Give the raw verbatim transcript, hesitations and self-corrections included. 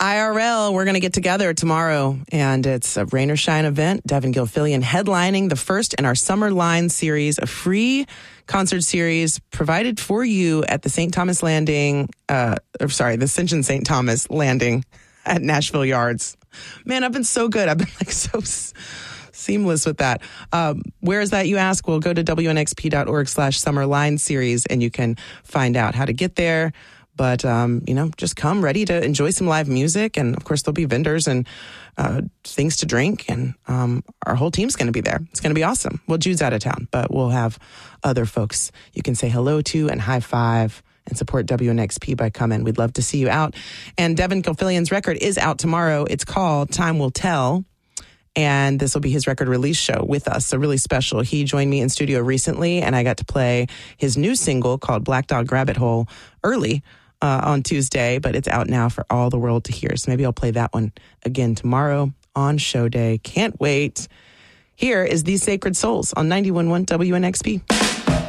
I R L, we're going to get together tomorrow, and it's a rain or shine event. Devin Gilfillian headlining the first in our Summer Line series, a free concert series provided for you at the Saint Thomas Landing, uh, or sorry, the Ascension Saint Thomas Landing at Nashville Yards. Man, I've been so good. I've been like so s- seamless with that. Um, where is that, you ask? Well, go to W N X P dot org slash Summer Line series, and you can find out how to get there. But, um, you know, just come ready to enjoy some live music. And, of course, there'll be vendors and uh, things to drink. And um, our whole team's going to be there. It's going to be awesome. Well, Jude's out of town, but we'll have other folks you can say hello to and high five and support W N X P by coming. We'd love to see you out. And Devin Gilfillian's record is out tomorrow. It's called Time Will Tell. And this will be his record release show with us. So really special. He joined me in studio recently, and I got to play his new single called Black Dog Rabbit Hole early Uh, on Tuesday, but it's out now for all the world to hear. So maybe I'll play that one again tomorrow on show day. Can't wait. Here is These Sacred Souls on ninety-one point one W N X P.